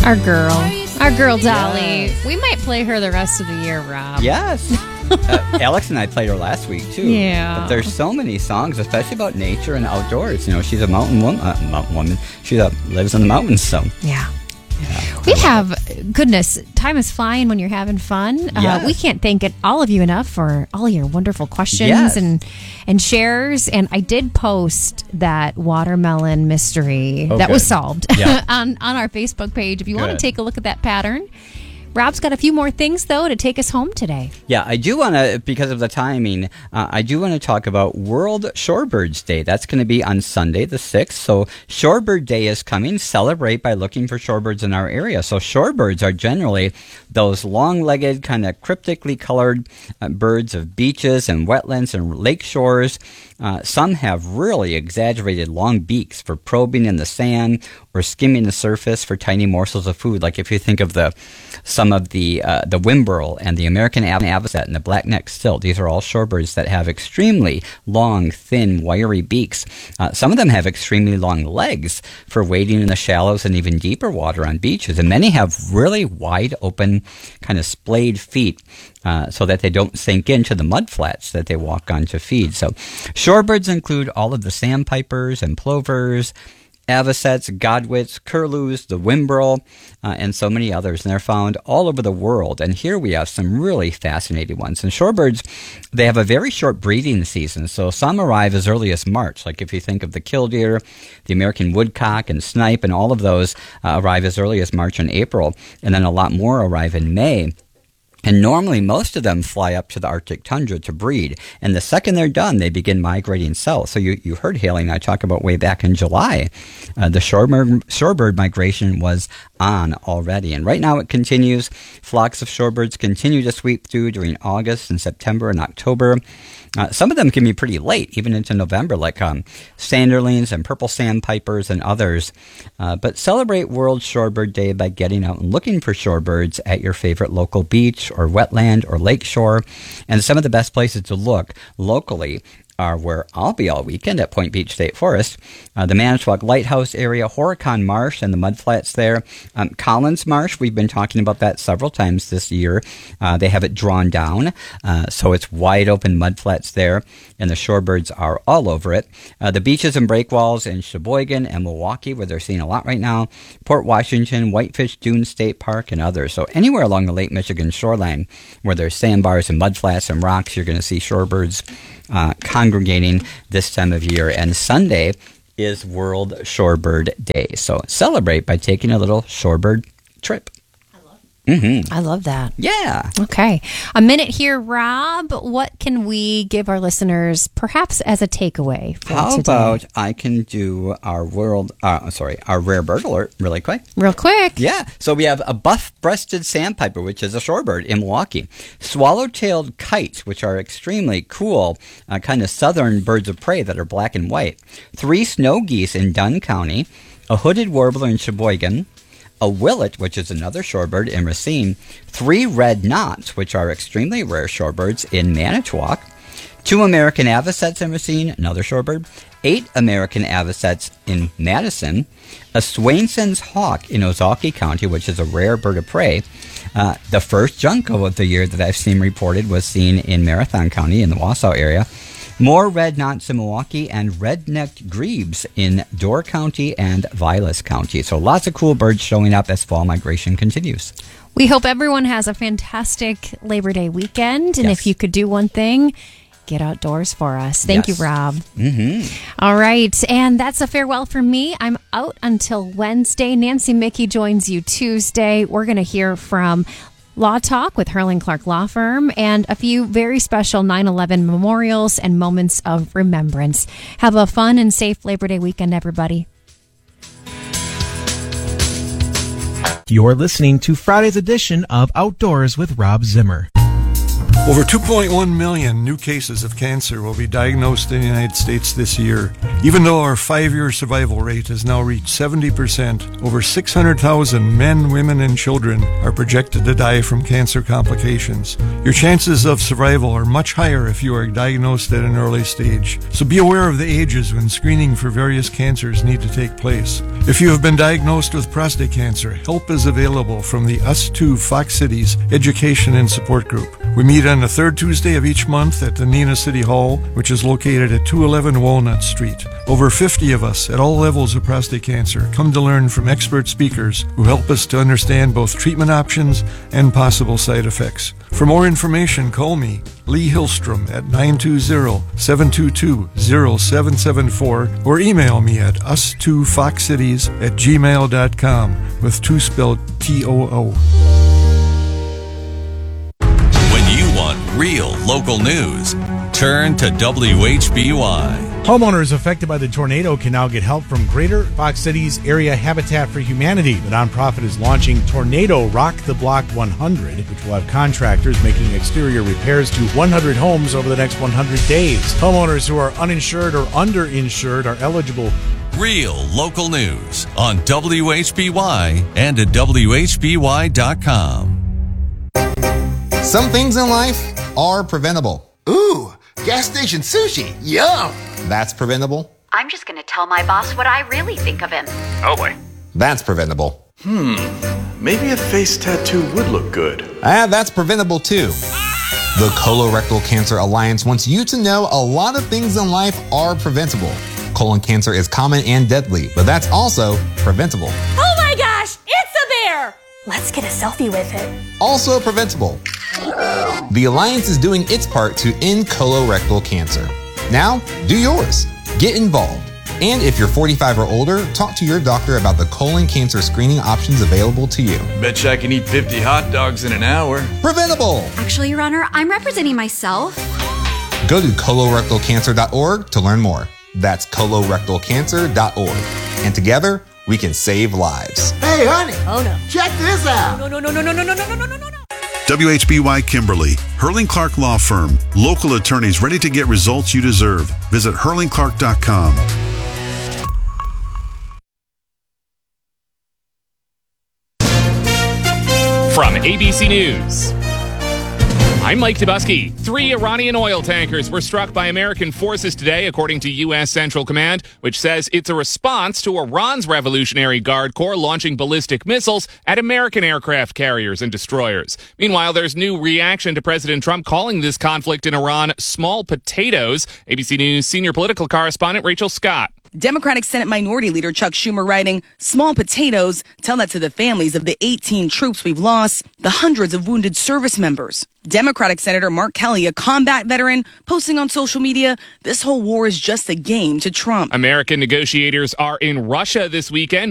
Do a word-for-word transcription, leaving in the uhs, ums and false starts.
Our girl. Our girl, Dolly. Yes. We might play her the rest of the year, Rob. Yes. uh, Alex and I played her last week, too. Yeah. But there's so many songs, especially about nature and outdoors. You know, she's a mountain woman. Uh, mountain woman. She uh, lives in the mountains, so. Yeah. Yeah. We have, goodness, time is flying when you're having fun. Yes. Uh, we can't thank it, all of you enough for all your wonderful questions Yes. and and shares. And I did post that watermelon mystery Oh, that was good. solved Yeah. on, on our Facebook page. If you want to Good. take a look at that pattern. Rob's got a few more things, though, to take us home today. Yeah, I do want to, because of the timing, uh, I do want to talk about World Shorebirds Day. That's going to be on Sunday, the sixth. So Shorebird Day is coming. Celebrate by looking for shorebirds in our area. So shorebirds are generally those long-legged, kind of cryptically colored uh, birds of beaches and wetlands and lake shores. Uh, some have really exaggerated long beaks for probing in the sand or skimming the surface for tiny morsels of food. Like if you think of the some of the uh, the whimbrel and the American av- avocet and the black-necked stilt, these are all shorebirds that have extremely long, thin, wiry beaks. Uh, some of them have extremely long legs for wading in the shallows and even deeper water on beaches, and many have really wide-open, kind of splayed feet. Uh, so that they don't sink into the mud flats that they walk on to feed. So shorebirds include all of the sandpipers and plovers, avocets, godwits, curlews, the whimbrel, uh, and so many others. And they're found all over the world. And here we have some really fascinating ones. And shorebirds, they have a very short breeding season. So some arrive as early as March. Like if you think of the killdeer, the American woodcock, and snipe, and all of those uh, arrive as early as March and April. And then a lot more arrive in May. And normally, most of them fly up to the Arctic tundra to breed. And the second they're done, they begin migrating south. So you, you heard Haley and I talk about way back in July. Uh, the shorebird, shorebird migration was on already. And right now it continues. Flocks of shorebirds continue to sweep through during August and September and October. Uh, some of them can be pretty late, even into November, like um, sanderlings and purple sandpipers and others. Uh, but celebrate World Shorebird Day by getting out and looking for shorebirds at your favorite local beach or wetland or lake shore. And some of the best places to look locally are where I'll be all weekend at Point Beach State Forest, uh, the Manitowoc Lighthouse area, Horicon Marsh and the mudflats there, um, Collins Marsh. We've been talking about that several times this year. Uh, they have it drawn down, uh, so it's wide open mudflats there, and the shorebirds are all over it. Uh, the beaches and breakwalls in Sheboygan and Milwaukee, where they're seeing a lot right now, Port Washington, Whitefish Dune State Park, and others. So anywhere along the Lake Michigan shoreline where there's sandbars and mudflats and rocks, you're going to see shorebirds Uh, congregating this time of year. And Sunday is World Shorebird Day. So celebrate by taking a little shorebird trip. Mm-hmm. I love that. Yeah. Okay. A minute here, Rob. What can we give our listeners perhaps as a takeaway for How today? about I can do our world, uh, sorry, our rare bird alert really quick. Real quick. Yeah. So we have a buff-breasted sandpiper, which is a shorebird in Milwaukee. Swallow-tailed kites, which are extremely cool, uh, kind of southern birds of prey that are black and white. Three snow geese in Dunn County. A hooded warbler in Sheboygan. A willet, which is another shorebird in Racine, three red knots, which are extremely rare shorebirds in Manitowoc, two American avocets in Racine, another shorebird, eight American avocets in Madison, a Swainson's hawk in Ozaukee County, which is a rare bird of prey. Uh, the first junco of the year that I've seen reported was seen in Marathon County in the Wausau area. More red knots in Milwaukee and red-necked grebes in Door County and Vilas County. So lots of cool birds showing up as fall migration continues. We hope everyone has a fantastic Labor Day weekend. And Yes. if you could do one thing, get outdoors for us. Thank Yes. you, Rob. Mm-hmm. All right. And that's a farewell from me. I'm out until Wednesday. Nancy Mickey joins you Tuesday. We're going to hear from Law Talk with Hurling Clark Law Firm and a few very special nine eleven memorials and moments of remembrance. Have a fun and safe Labor Day weekend, everybody. You're listening to Friday's edition of Outdoors with Rob Zimmer. Over two point one million new cases of cancer will be diagnosed in the United States this year. Even though our five-year survival rate has now reached seventy percent, over six hundred thousand men, women, and children are projected to die from cancer complications. Your chances of survival are much higher if you are diagnosed at an early stage. So be aware of the ages when screening for various cancers need to take place. If you have been diagnosed with prostate cancer, help is available from the Us two Fox Cities Education and Support Group. We meet on the third Tuesday of each month at the Neenah City Hall, which is located at two eleven Walnut Street. Over fifty of us at all levels of prostate cancer come to learn from expert speakers who help us to understand both treatment options and possible side effects. For more information, call me, Lee Hillstrom, at nine two zero, seven two two, zero seven seven four or email me at us two fox cities at gmail dot com with two spelled T O O. Real local news. Turn to W H B Y. Homeowners affected by the tornado can now get help from Greater Fox Cities Area Habitat for Humanity. The nonprofit is launching Tornado Rock the Block one hundred, which will have contractors making exterior repairs to one hundred homes over the next one hundred days. Homeowners who are uninsured or underinsured are eligible. Real local news on W H B Y and at W H B Y dot com. Some things in life are preventable. Ooh, gas station sushi. Yum. That's preventable. I'm just going to tell my boss what I really think of him. Oh boy. That's preventable. Hmm. Maybe a face tattoo would look good. Ah, that's preventable too. The Colorectal Cancer Alliance wants you to know a lot of things in life are preventable. Colon cancer is common and deadly, but that's also preventable. Oh my gosh, it's a bear! Let's get a selfie with it. Also preventable. The Alliance is doing its part to end colorectal cancer. Now, do yours. Get involved. And if you're forty-five or older, talk to your doctor about the colon cancer screening options available to you. Betcha I can eat fifty hot dogs in an hour. Preventable. Actually, Your Honor, I'm representing myself. Go to colorectal cancer dot org to learn more. That's colorectal cancer dot org. And together, we can save lives. Hey, honey. Oh, no. Check this out. No, no, no, no, no, no, no, no, no, no, no, no. W H B Y Kimberly, Hurling Clark Law Firm. Local attorneys ready to get results you deserve. Visit hurling clark dot com. From A B C News, I'm Mike Dubusky. Three Iranian oil tankers were struck by American forces today, according to U S Central Command, which says it's a response to Iran's Revolutionary Guard Corps launching ballistic missiles at American aircraft carriers and destroyers. Meanwhile, there's new reaction to President Trump calling this conflict in Iran small potatoes. A B C News senior political correspondent Rachel Scott. Democratic Senate Minority Leader Chuck Schumer writing, small potatoes, tell that to the families of the eighteen troops we've lost, the hundreds of wounded service members. Democratic Senator Mark Kelly, a combat veteran, posting on social media, this whole war is just a game to Trump. American negotiators are in Russia this weekend.